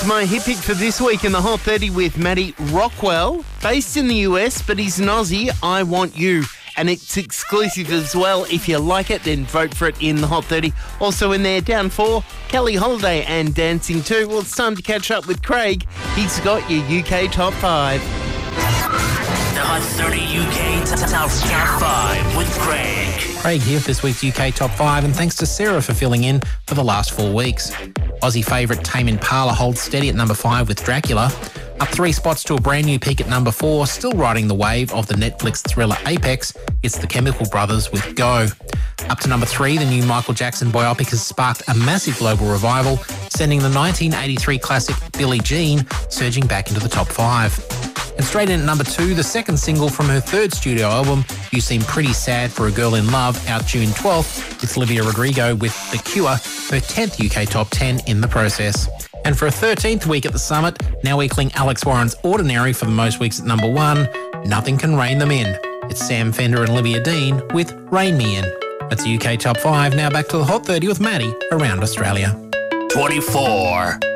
It's my hit pick for this week in the Hot 30 with Matty Rockwell. Based in the US, but he's an Aussie, I Want You. And it's exclusive as well. If you like it, then vote for it in the Hot 30. Also in there, down 4, Kelly Holiday and Dancing 2. Well, it's time to catch up with Craig. He's got your UK Top 5. The Hot 30 UK Top 5 with Craig. Craig here with this week's UK Top 5, and thanks to Sarah for filling in for the last 4 weeks. Aussie favourite Tame Impala holds steady at number 5 with Dracula. Up 3 spots to a brand new peak at number 4, still riding the wave of the Netflix thriller Apex, it's the Chemical Brothers with Go. Up to number 3, the new Michael Jackson biopic has sparked a massive global revival, sending the 1983 classic Billie Jean surging back into the top 5. And straight in at number 2, the second single from her third studio album, You Seem Pretty Sad for a Girl in Love, out June 12th. It's Olivia Rodrigo with The Cure, her 10th UK Top 10 in the process. And for a 13th week at the summit, now equaling Alex Warren's Ordinary for the most weeks at number 1, Nothing Can Rein Them In. It's Sam Fender and Olivia Dean with Rein Me In. That's the UK Top 5. Now back to the Hot 30 with Maddie around Australia. 24.